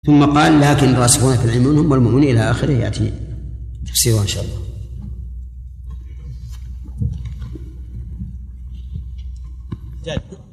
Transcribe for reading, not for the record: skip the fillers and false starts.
ثم قال لكن الراسخون في العلم منهم والمؤمنون إلى آخره، يأتي تفسيره إن شاء الله. جد